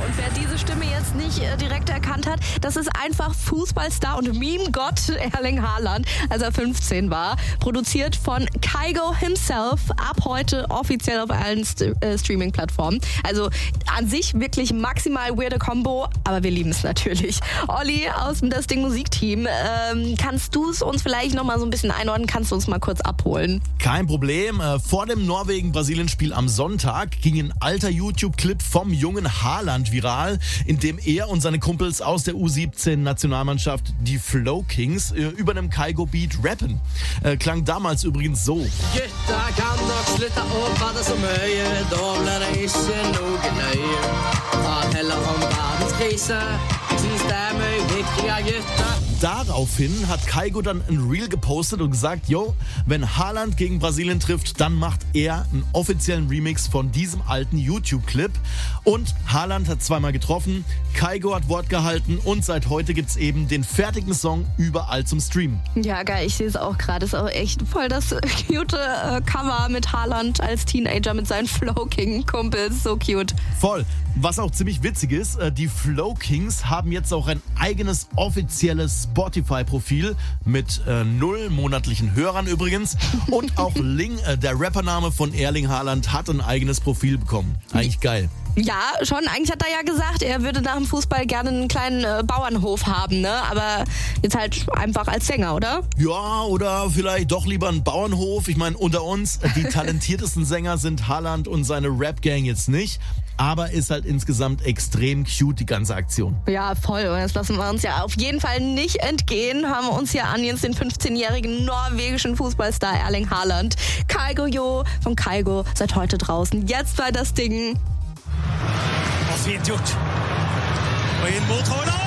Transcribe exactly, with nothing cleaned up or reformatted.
Und wer diese Stimme jetzt nicht äh, direkt erkannt hat, das ist einfach Fußballstar und Meme-Gott Erling Haaland, als er fünfzehn war. Produziert von Kygo himself, ab heute offiziell auf allen St- äh, Streaming-Plattformen. Also an sich wirklich maximal weirde Combo, aber wir lieben es natürlich. Olli aus dem Das Ding Musikteam, ähm, kannst du es uns vielleicht nochmal so ein bisschen einordnen? Kannst du uns mal kurz abholen? Kein Problem. Vor dem Norwegen-Brasilien-Spiel am Sonntag ging ein alter YouTube-Clip vom jungen Haaland viral, in dem er und seine Kumpels aus der U siebzehn-Nationalmannschaft, die Flow Kings, über einem Kygo-Beat rappen. Äh, klang damals übrigens so. Gutta kan nok slutte å bade så mye, da blir det ikke noe nøye. Prat heller om verdenskrise, syns det er mye viktigere gutter. Daraufhin hat Kygo dann ein Reel gepostet und gesagt, yo, wenn Haaland gegen Brasilien trifft, dann macht er einen offiziellen Remix von diesem alten YouTube-Clip. Und Haaland hat zweimal getroffen, Kygo hat Wort gehalten und seit heute gibt's eben den fertigen Song überall zum Streamen. Ja, geil, ich sehe es auch gerade. Ist auch echt voll das cute äh, Cover mit Haaland als Teenager mit seinen Flow King-Kumpels. So cute. Voll. Was auch ziemlich witzig ist, die Flow Kings haben jetzt auch ein eigenes offizielles Spotify-Profil mit äh, null monatlichen Hörern übrigens. Und auch Ling, äh, der Rappername von Erling Haaland, hat ein eigenes Profil bekommen. Eigentlich geil. Ja, schon. Eigentlich hat er ja gesagt, er würde nach dem Fußball gerne einen kleinen äh, Bauernhof haben, ne? Aber jetzt halt einfach als Sänger, oder? Ja, oder vielleicht doch lieber einen Bauernhof. Ich meine, unter uns, die talentiertesten Sänger sind Haaland und seine Rap-Gang jetzt nicht. Aber ist halt insgesamt extrem cute, die ganze Aktion. Ja, voll. Und das lassen wir uns ja auf jeden Fall nicht entgehen. Haben wir uns hier an jetzt den fünfzehnjährigen norwegischen Fußballstar Erling Haaland. Kygo Jo von Kygo seit heute draußen. Jetzt bei Das Ding. Og fint gjort. Og inn mot Haaland!